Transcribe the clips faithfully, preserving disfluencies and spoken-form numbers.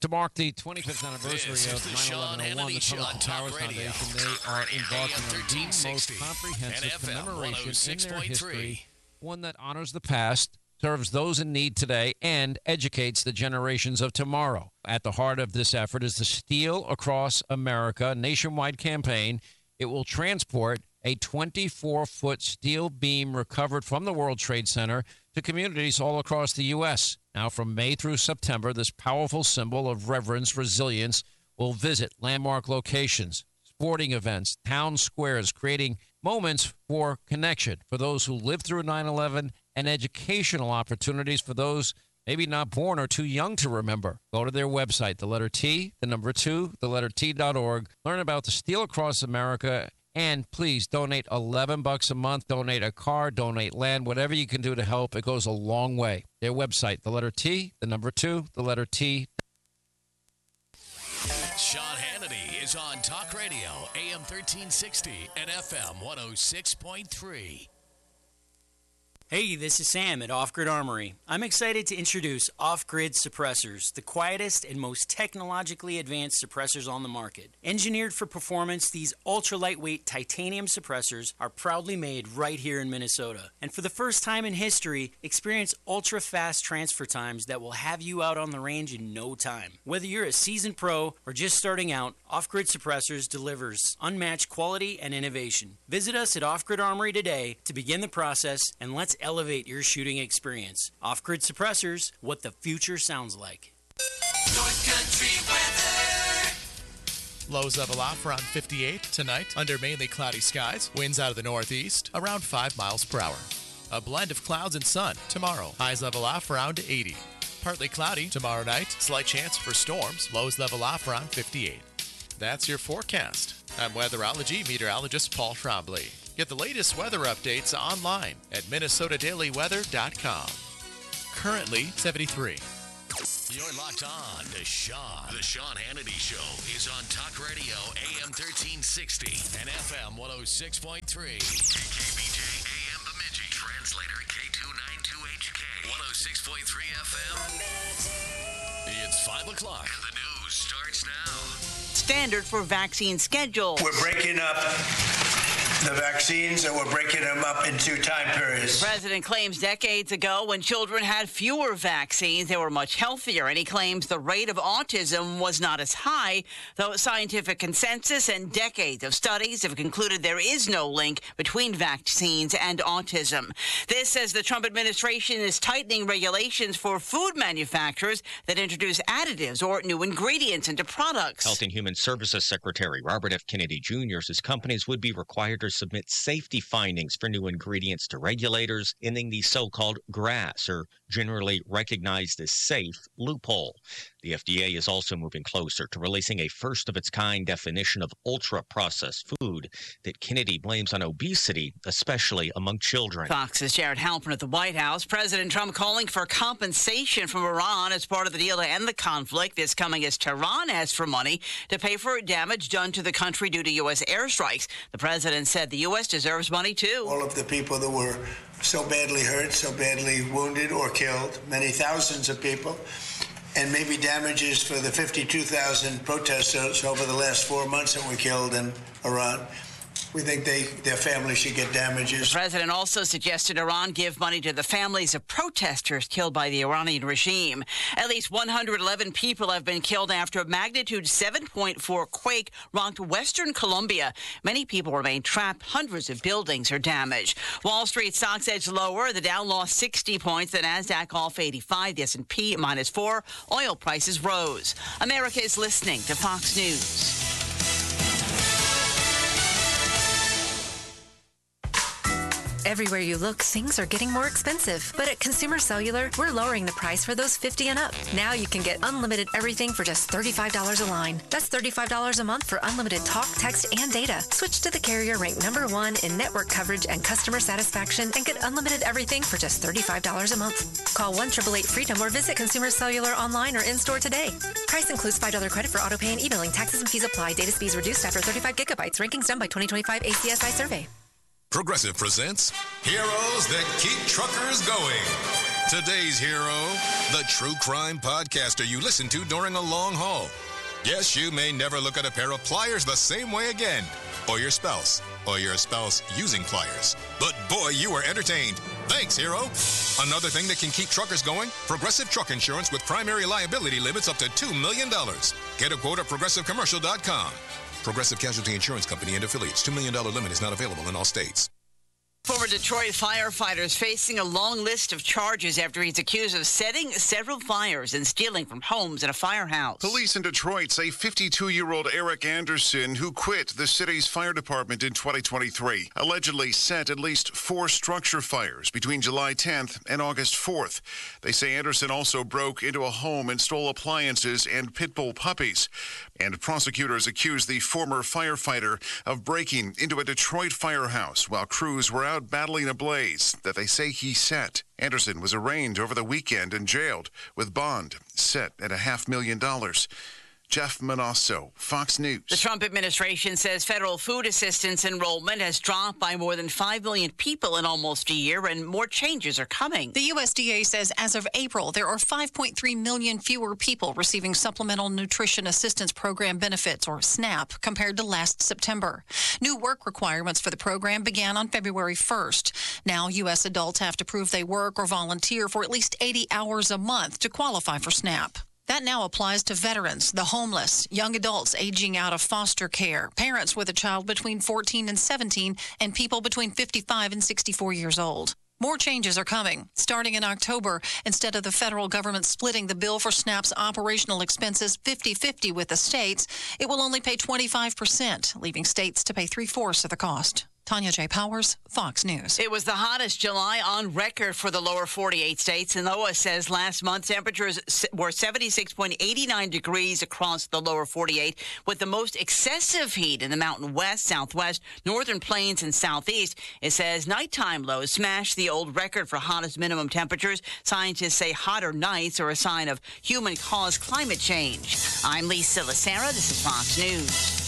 To mark the twenty-fifth anniversary This of is the nine eleven oh one, the Sean Hannity Tunnel to Show on Towers Talk Radio. Foundation, they Talk are Radio, embarking on A M the most thirteen sixty comprehensive and F M commemoration in one oh six their point three. history, one that honors the past, serves those in need today, and educates the generations of tomorrow. At the heart of this effort is the Steel Across America nationwide campaign. It will transport a twenty-four foot steel beam recovered from the World Trade Center to communities all across the U S. Now, from May through September, this powerful symbol of reverence, resilience, will visit landmark locations, sporting events, town squares, creating moments for connection for those who lived through nine eleven and educational opportunities for those maybe not born or too young to remember. Go to their website, the letter T, the number two, the letter T dot org. Learn about the Steel Across America, and please donate eleven bucks a month. Donate a car, donate land, whatever you can do to help. It goes a long way. Their website, the letter T, the number two, the letter T. Sean Hannity is on Talk Radio, A M thirteen sixty and F M one oh six point three. Hey, this is Sam at Off Grid Armory. I'm excited to introduce Off Grid Suppressors, the quietest and most technologically advanced suppressors on the market. Engineered for performance, these ultra-lightweight titanium suppressors are proudly made right here in Minnesota. And for the first time in history, experience ultra-fast transfer times that will have you out on the range in no time. Whether you're a seasoned pro or just starting out, Off Grid Suppressors delivers unmatched quality and innovation. Visit us at Off Grid Armory today to begin the process, and let's elevate your shooting experience. Off-Grid Suppressors, what the future sounds like. North Country weather. Lows level off around fifty-eight tonight under mainly cloudy skies. Winds out of the northeast around five miles per hour. A blend of clouds and sun tomorrow. Highs level off around eighty. Partly cloudy tomorrow night. Slight chance for storms. Lows level off around fifty-eight. That's your forecast. I'm weatherology meteorologist Paul Trombley. Get the latest weather updates online at minnesota daily weather dot com. Currently seventy-three. You're locked on to Sean. The Sean Hannity Show is on Talk Radio, A M thirteen sixty and F M one oh six point three. K K B J, A M Bemidji. Translator, K two ninety-two H K. one oh six point three F M. It's five o'clock and the news starts now. Standard for vaccine schedule. We're breaking up the vaccines, and we're breaking them up into time periods. The president claims decades ago when children had fewer vaccines, they were much healthier, and he claims the rate of autism was not as high, though scientific consensus and decades of studies have concluded there is no link between vaccines and autism. This says the Trump administration is tightening regulations for food manufacturers that introduce additives or new ingredients into products. Health and Human Services Secretary Robert F. Kennedy Junior says companies would be required to submit safety findings for new ingredients to regulators, ending the so-called GRAS, or generally recognized as safe, loophole. The F D A is also moving closer to releasing a first-of-its-kind definition of ultra-processed food that Kennedy blames on obesity, especially among children. Fox's Jared Halpern at the White House. President Trump calling for compensation from Iran as part of the deal to end the conflict. This coming as Tehran asks for money to pay for damage done to the country due to U S airstrikes. The president said the U S deserves money, too. All of the people that were so badly hurt, so badly wounded or killed, many thousands of people, and maybe damages for the fifty-two thousand protesters over the last four months that were killed in Iran. We think they, their families should get damages. The president also suggested Iran give money to the families of protesters killed by the Iranian regime. At least one hundred eleven people have been killed after a magnitude seven point four quake rocked western Colombia. Many people remain trapped. Hundreds of buildings are damaged. Wall Street stocks edged lower. The Dow lost sixty points. The Nasdaq off eighty-five. The S and P minus four. Oil prices rose. America is listening to Fox News. Everywhere you look, things are getting more expensive. But at Consumer Cellular, we're lowering the price for those fifty and up. Now you can get unlimited everything for just thirty-five dollars a line. That's thirty-five dollars a month for unlimited talk, text, and data. Switch to the carrier ranked number one in network coverage and customer satisfaction and get unlimited everything for just thirty-five dollars a month. Call one eight eight eight freedom or visit Consumer Cellular online or in-store today. Price includes five dollars credit for auto pay and e-billing. Taxes and fees apply. Data speeds reduced after thirty-five gigabytes. Rankings done by twenty twenty-five A C S I survey. Progressive presents Heroes That Keep Truckers Going. Today's hero, the true crime podcaster you listen to during a long haul. Yes, you may never look at a pair of pliers the same way again. Or your spouse. Or your spouse using pliers. But boy, you were entertained. Thanks, hero. Another thing that can keep truckers going? Progressive Truck Insurance with primary liability limits up to two million dollars. Get a quote at progressive commercial dot com. Progressive Casualty Insurance Company and affiliates. two million dollars limit is not available in all states. Former Detroit firefighter is facing a long list of charges after he's accused of setting several fires and stealing from homes in a firehouse. Police in Detroit say fifty-two-year-old Eric Anderson, who quit the city's fire department in twenty twenty-three, allegedly set at least four structure fires between July tenth and August fourth. They say Anderson also broke into a home and stole appliances and pit bull puppies. And prosecutors accused the former firefighter of breaking into a Detroit firehouse while crews were out battling a blaze that they say he set. Anderson was arraigned over the weekend and jailed with bond set at a half million dollars. Jeff Manasso, Fox News. The Trump administration says federal food assistance enrollment has dropped by more than five million people in almost a year, and more changes are coming. The U S D A says as of April, there are five point three million fewer people receiving Supplemental Nutrition Assistance Program benefits, or SNAP, compared to last September. New work requirements for the program began on February first. Now, U S adults have to prove they work or volunteer for at least eighty hours a month to qualify for SNAP. That now applies to veterans, the homeless, young adults aging out of foster care, parents with a child between fourteen and seventeen, and people between fifty-five and sixty-four years old. More changes are coming. Starting in October, instead of the federal government splitting the bill for SNAP's operational expenses fifty-fifty with the states, it will only pay twenty-five percent, leaving states to pay three-fourths of the cost. Tanya J. Powers, Fox News. It was the hottest July on record for the lower forty-eight states, and NOAA says last month temperatures were seventy-six point eight nine degrees across the lower forty-eight, with the most excessive heat in the Mountain West, Southwest, Northern Plains, and Southeast. It says nighttime lows smashed the old record for hottest minimum temperatures. Scientists say hotter nights are a sign of human-caused climate change. I'm Lisa Lacera. This is Fox News.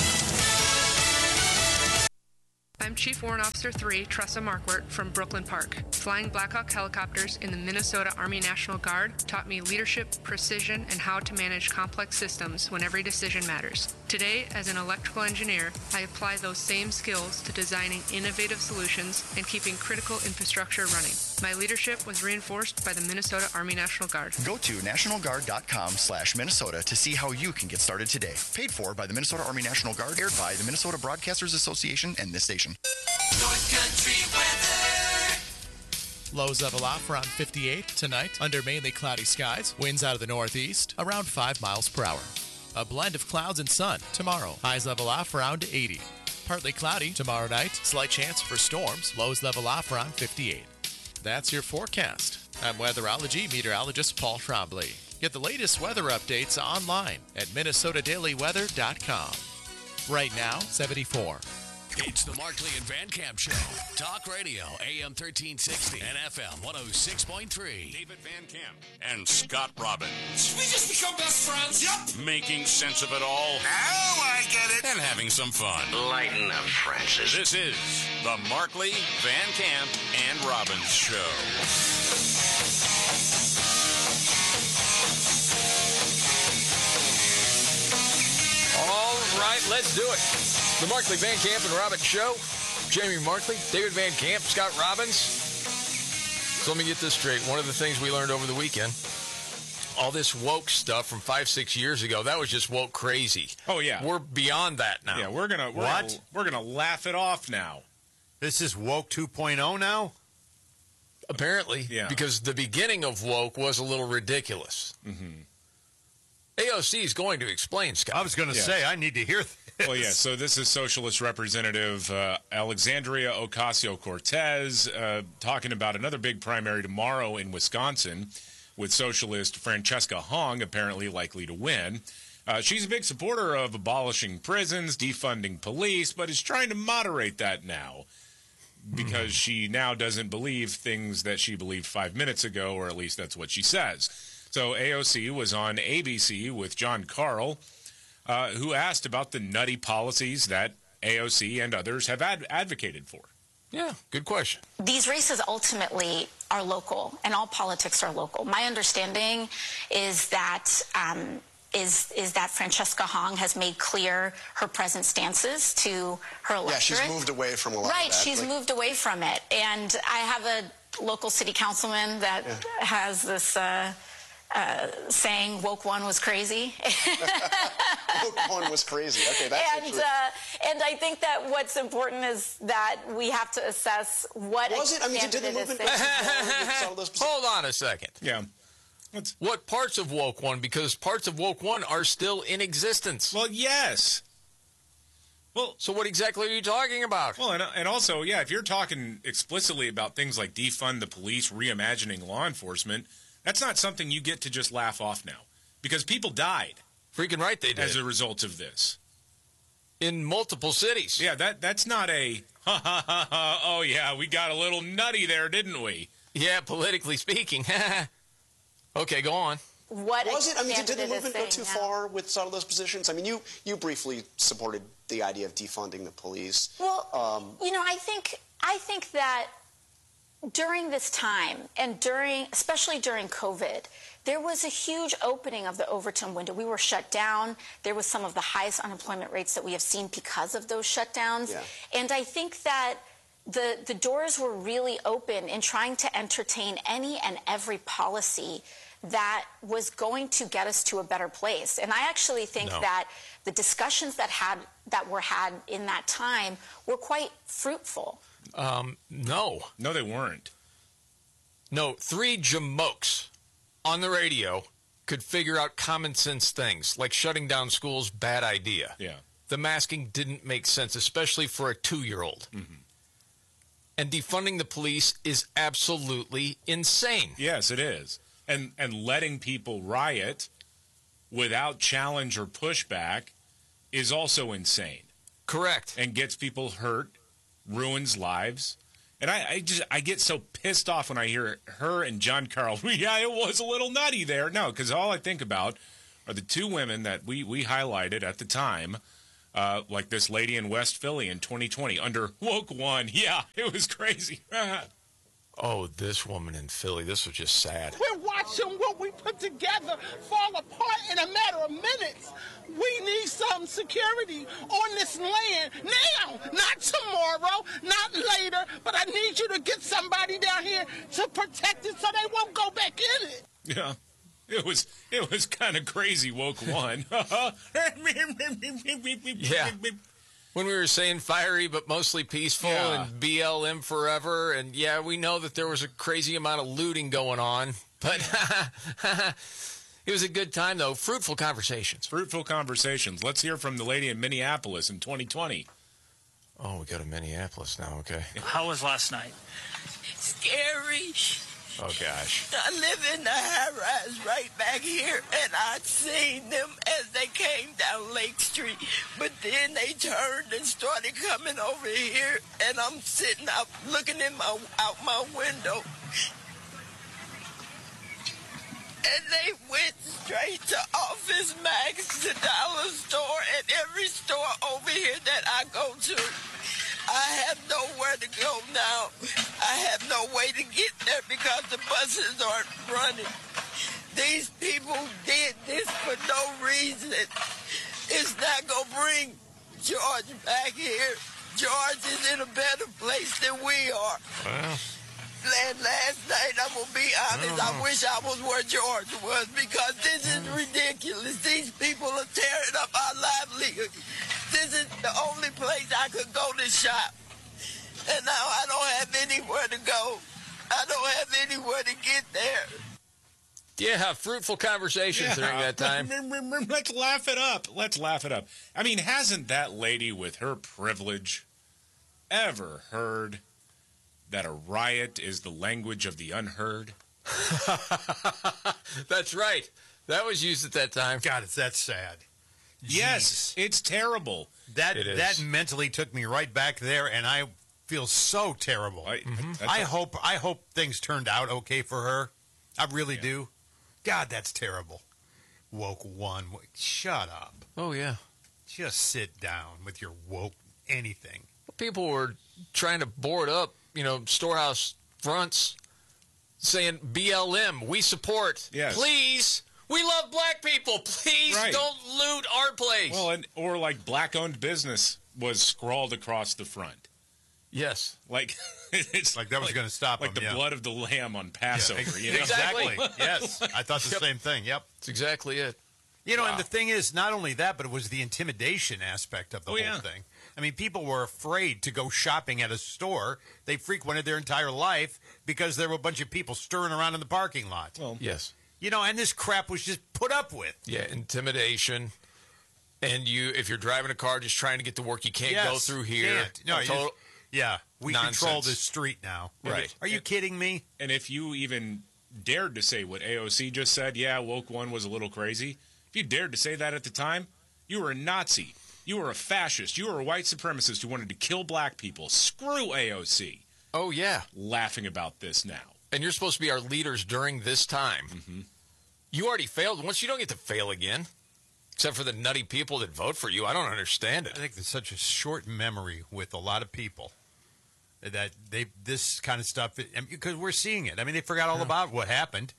I'm Chief Warrant Officer three, Tressa Markwart from Brooklyn Park. Flying Blackhawk helicopters in the Minnesota Army National Guard taught me leadership, precision, and how to manage complex systems when every decision matters. Today, as an electrical engineer, I apply those same skills to designing innovative solutions and keeping critical infrastructure running. My leadership was reinforced by the Minnesota Army National Guard. Go to national guard dot com slash Minnesota to see how you can get started today. Paid for by the Minnesota Army National Guard, aired by the Minnesota Broadcasters Association and this station. North Country weather. Lows level off around fifty-eight tonight under mainly cloudy skies. Winds out of the northeast around five miles per hour. A blend of clouds and sun tomorrow. Highs level off around eighty. Partly cloudy tomorrow night. Slight chance for storms. Lows level off around fifty-eight. That's your forecast. I'm weatherology meteorologist Paul Trombley. Get the latest weather updates online at minnesota daily weather dot com. Right now, seventy-four. It's the Markley and Van Camp Show. Talk Radio, A M thirteen sixty and F M one oh six point three. David Van Camp and Scott Robbins. We just become best friends. Yep. Making sense of it all. Now I get it. And having some fun. Lighten up, Francis. This is the Markley, Van Camp, and Robbins Show. All right, let's do it. The Markley, Van Camp, and Robbins Show. Jamie Markley, David Van Camp, Scott Robbins. So let me get this straight. One of the things we learned over the weekend, all this woke stuff from five, six years ago, that was just woke crazy. Oh, yeah. We're beyond that now. Yeah, we're gonna we're what? Gonna, we're gonna laugh it off now. This is woke two point oh now? Apparently, yeah. Because the beginning of woke was a little ridiculous. Mm-hmm. A O C is going to explain, Scott. I was going to Yeah. say, I need to hear this. Well, yeah, so this is Socialist Representative uh, Alexandria Ocasio-Cortez uh, talking about another big primary tomorrow in Wisconsin with Socialist Francesca Hong apparently likely to win. Uh, she's a big supporter of abolishing prisons, defunding police, but is trying to moderate that now because mm. she now doesn't believe things that she believed five minutes ago, or at least that's what she says. So A O C was on A B C with John Carl, uh, who asked about the nutty policies that A O C and others have ad- advocated for. Yeah, good question. These races ultimately are local, and all politics are local. My understanding is that um, is is that Francesca Hong has made clear her present stances to her electorate. Yeah, she's moved away from a lot right, of that. she's like, moved away from it. And I have a local city councilman that yeah. has this uh, uh, saying, woke one was crazy. Woke one was crazy. Okay, that's and, actually... uh, and I think that what's important is that we have to assess what was it? I mean, did the movement go too far with those Hold on a second. Yeah. What's... What parts of Woke One? Because parts of Woke One are still in existence. Well, yes. Well, so what exactly are you talking about? Well, and, and also, yeah, if you're talking explicitly about things like defund the police, reimagining law enforcement, that's not something you get to just laugh off now. Because people died. Freaking right they did. As a result of this. In multiple cities. Yeah, that that's not a, ha, ha, ha, ha, oh, yeah, we got a little nutty there, didn't we? Yeah, politically speaking. Okay, go on. What was it? I mean, did, did the movement go too now. far with some of those positions? I mean, you you briefly supported the idea of defunding the police. Well, um, you know, I think I think that during this time, and during, especially during COVID, there was a huge opening of the Overton window. We were shut down. There was some of the highest unemployment rates that we have seen because of those shutdowns. Yeah. And I think that the the doors were really open in trying to entertain any and every policy that was going to get us to a better place. And I actually think no. that the discussions that had that were had in that time were quite fruitful. Um, no. No, they weren't. No, three jamokes on the radio could figure out common sense things, like shutting down schools, bad idea. Yeah. The masking didn't make sense, especially for a two-year-old. Mm-hmm. And defunding the police is absolutely insane. Yes, it is. And and letting people riot without challenge or pushback is also insane. Correct. And gets people hurt, ruins lives. And I, I just I get so pissed off when I hear her and John Carl. Yeah, it was a little nutty there. No, because all I think about are the two women that we, we highlighted at the time, uh, like this lady in West Philly in twenty twenty under Woke One. Yeah, it was crazy. Oh, this woman in Philly, this was just sad. We're watching what we put together fall apart in a matter of minutes. We need some security on this land now, not tomorrow, not later, but I need you to get somebody down here to protect it so they won't go back in it. Yeah. It was it was kind of crazy, Woke One. Yeah. When we were saying fiery but mostly peaceful Yeah. and B L M forever, and yeah, we know that there was a crazy amount of looting going on, but it was a good time, though. Fruitful conversations. Fruitful conversations. Let's hear from the lady in Minneapolis in twenty twenty. Oh, we got a Minneapolis now, okay. How was last night? Scary. Oh, gosh. I live in the high-rise right back here, and I seen them as they came down Lake Street. But then they turned and started coming over here, and I'm sitting out looking in my out my window. And they went straight to Office Max, the dollar store, and every store over here that I go to. I have nowhere to go now. I have no way to get there because the buses aren't running. These people did this for no reason. It's not going to bring George back here. George is in a better place than we are. Well. And last night, I'm going to be honest, I wish I was where George was because this is ridiculous. These people are tearing up our livelihood. This is the only place I could go to shop. And now I don't have anywhere to go. I don't have anywhere to get there. Yeah, fruitful conversations Yeah. during that time. Let's laugh it up. Let's laugh it up. I mean, hasn't that lady with her privilege ever heard that a riot is the language of the unheard? That's right. That was used at that time. God, it's that sad. Yes, it's terrible. That It is. that mentally took me right back there, and I feel so terrible. I, Mm-hmm. I hope I hope things turned out okay for her. I really do. God, that's terrible. Woke one. Shut up. Oh, yeah. Just sit down with your woke anything. People were trying to board up, you know, storehouse fronts, saying B L M, we support. Yes. Please, we love black people. Please Right. don't loot our place. Well, and, or like black-owned business was scrawled across the front. Yes. Like it's like that was going to stop like them, the yeah. blood of the lamb on Passover. Yeah, You know? exactly. Yes, I thought the Yep. same thing. Yep, that's exactly it. You know, Wow. and the thing is, not only that, but it was the intimidation aspect of the Oh, whole yeah. thing. I mean, people were afraid to go shopping at a store they frequented their entire life because there were a bunch of people stirring around in the parking lot. Well, yes. You know, and this crap was just put up with. Yeah, intimidation. And you, if you're driving a car just trying to get to work, you can't Yes, go through here. can't. No, A you total- just- yeah, we nonsense. control this street now. Right. Are you kidding me? And if you even dared to say what A O C just said, yeah, woke one was a little crazy. If you dared to say that at the time, you were a Nazi. You were a fascist. You were a white supremacist who wanted to kill black people. Screw A O C. Oh, yeah. Laughing about this now. And you're supposed to be our leaders during this time. Mm-hmm. You already failed once. You don't get to fail again. Except for the nutty people that vote for you. I don't understand it. I think there's such a short memory with a lot of people that they this kind of stuff, and because we're seeing it. I mean, they forgot all about what happened.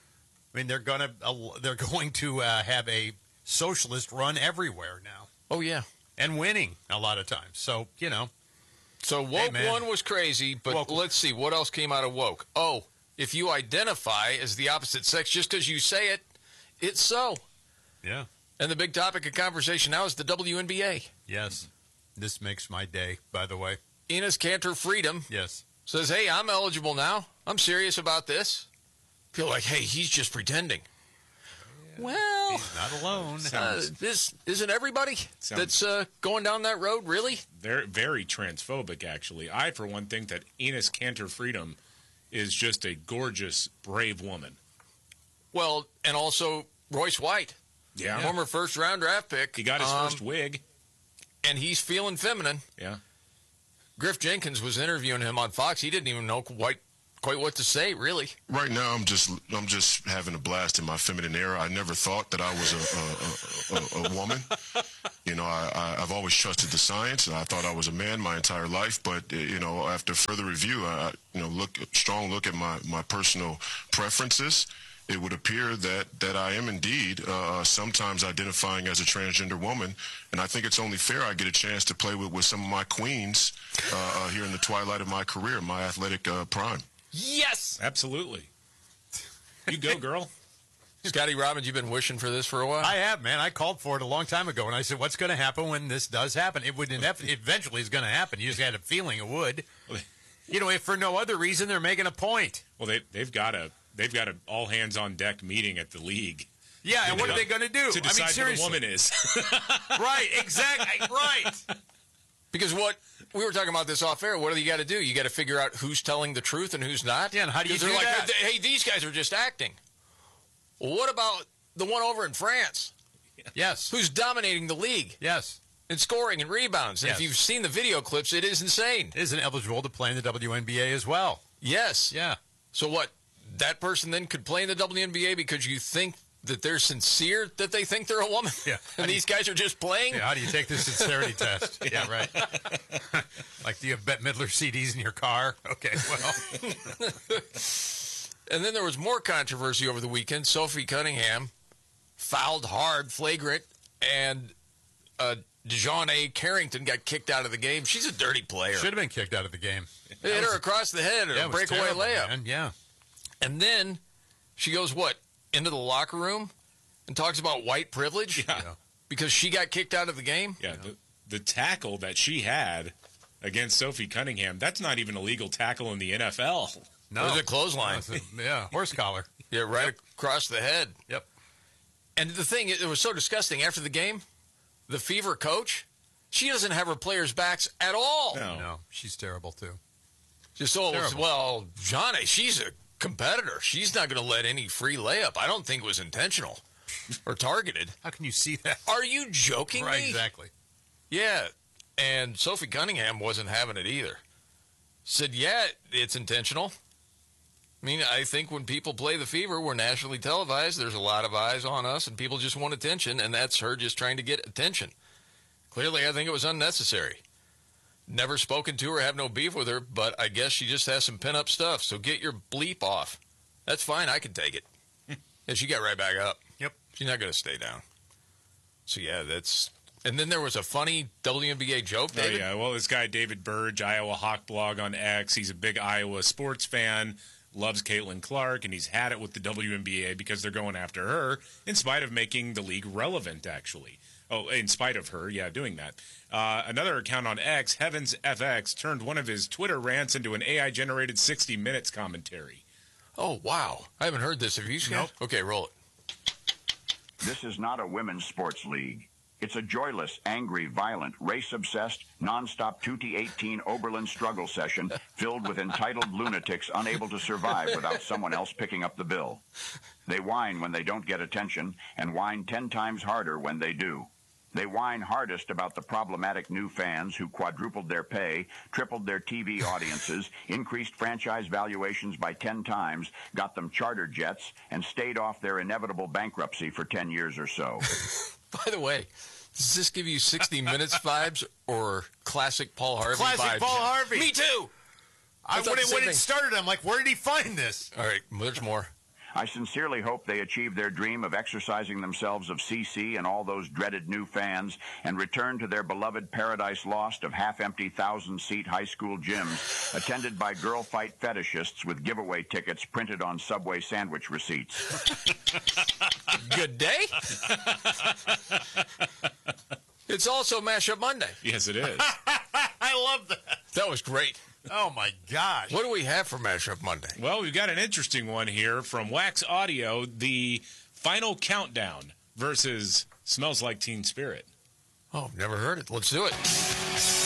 I mean, they're gonna uh, they're going to uh, have a socialist run everywhere now. Oh yeah, and winning a lot of times. So you know, so woke hey, one was crazy, but Woke. let's see what else came out of woke. Oh, if you identify as the opposite sex just because you say it, it's so. Yeah. And the big topic of conversation now is the W N B A. Yes, this makes my day. By the way, Enes Kanter Freedom. Yes. Says, hey, I'm eligible now. I'm serious about this. Feel like, hey, he's just pretending. Well, he's not alone. Uh, this isn't everybody Sounds- that's uh, going down that road, really? Very, very transphobic, actually. I, for one, think that Enes Kanter Freedom is just a gorgeous, brave woman. Well, and also Royce White. Yeah. Former first-round draft pick. He got his Um, first wig. And he's feeling feminine. Yeah. Griff Jenkins was interviewing him on Fox. He didn't even know quite quite what to say, really. Right now, I'm just I'm just having a blast in my feminine era. I never thought that I was a a, a, a, a woman. You know, I, I I've always trusted the science. I thought I was a man my entire life, but uh, you know, after further review, I you know look strong look at my my personal preferences. It would appear that, that I am indeed uh, sometimes identifying as a transgender woman, and I think it's only fair I get a chance to play with, with some of my queens uh, uh, here in the twilight of my career, my athletic uh, prime. Yes! Absolutely. You go, girl. Scotty Robbins, you've been wishing for this for a while? I have, man. I called for it a long time ago, and I said, what's going to happen when this does happen? It would inef- eventually is going to happen. You just had a feeling it would. You know, if for no other reason, they're making a point. Well, they, they've got a they've got an all-hands-on-deck meeting at the league. Yeah, and what are they going to do? To decide I mean, seriously. what a woman is. Right, exactly, right. Because what we were talking about this off air, what do you got to do? You got to figure out who's telling the truth and who's not. Yeah, and how do you 'Cause do they're like, that? hey, these guys are just acting. Well, what about the one over in France? Yes. Who's dominating the league? Yes. And scoring and rebounds. And Yes. if you've seen the video clips, it is insane. Isn't eligible to play in the W N B A as well. Yes. Yeah. So what? That person then could play in the W N B A because you think that they're sincere that they think they're a woman? Yeah. And these guys are just playing? Yeah, how do you take the sincerity test? Yeah, right. Like, do you have Bette Midler C Ds in your car? Okay, well. And then there was more controversy over the weekend. Sophie Cunningham fouled hard, flagrant, and uh, DeJounte Carrington got kicked out of the game. She's a dirty player. Should have been kicked out of the game. They hit her across the head, Yeah, a it was breakaway terrible, layup. man. Yeah. And then she goes, what, into the locker room and talks about white privilege? Yeah. Because she got kicked out of the game? Yeah, the, the tackle that she had against Sophie Cunningham, that's not even a legal tackle in the N F L. No. It was a clothesline. No, it's a- yeah, horse collar. Yeah, right across the head. Yep. And the thing, it was so disgusting. After the game, the Fever coach, she doesn't have her players' backs at all. No. No, she's terrible, too. Just so, Terrible. well, Johnny, she's a competitor. She's not going to let any free layup. I don't think it was intentional or targeted. How can you see that? Are you joking Right, me? exactly. Yeah. And Sophie Cunningham wasn't having it either. Said, yeah, it's intentional. I mean, I think when people play the Fever, we're nationally televised. There's a lot of eyes on us, and people just want attention, and that's her just trying to get attention. Clearly, I think it was unnecessary. Never spoken to her, have no beef with her, but I guess she just has some pin-up stuff, so get your bleep off. That's fine. I can take it. And she got right back up. Yep. She's not going to stay down. So, yeah, that's... And then there was a funny W N B A joke, David. Oh, yeah. Well, this guy, David Burge, Iowa Hawk Blog on X, he's a big Iowa sports fan, loves Caitlin Clark, and he's had it with the W N B A because they're going after her in spite of making the league relevant, actually. Oh, in spite of her, yeah, doing that. Uh, another account on X, Heavens F X, turned one of his Twitter rants into an A I-generated sixty minutes commentary. Oh, wow. I haven't heard this. Have you, Scott? Nope. Okay, roll it. This is not a women's sports league. It's a joyless, angry, violent, race-obsessed, nonstop two T eighteen Oberlin struggle session filled with entitled lunatics unable to survive without someone else picking up the bill. They whine when they don't get attention and whine ten times harder when they do. They whine hardest about the problematic new fans who quadrupled their pay, tripled their T V audiences, increased franchise valuations by ten times, got them charter jets, and stayed off their inevitable bankruptcy for ten years or so. By the way, does this give you sixty minutes vibes or classic Paul Harvey classic vibes? Classic Paul Harvey. Me too. I, when it, when it started, I'm like, where did he find this? All right, there's more. I sincerely hope they achieve their dream of exercising themselves of C C and all those dreaded new fans and return to their beloved paradise lost of half-empty thousand-seat high school gyms attended by girl fight fetishists with giveaway tickets printed on Subway sandwich receipts. Good day. It's also Mashup Monday. Yes, it is. I love that. That was great. Oh, my gosh. What do we have for Mashup Monday? Well, we've got an interesting one here from Wax Audio, the Final Countdown versus Smells Like Teen Spirit. Oh, never heard it. Let's do it.